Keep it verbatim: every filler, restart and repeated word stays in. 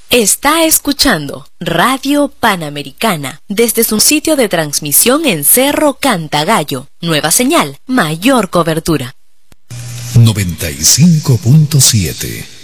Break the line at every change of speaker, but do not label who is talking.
Está escuchando Radio Panamericana desde su sitio de transmisión en Cerro Cantagallo. Nueva señal, mayor cobertura.
noventa y cinco punto siete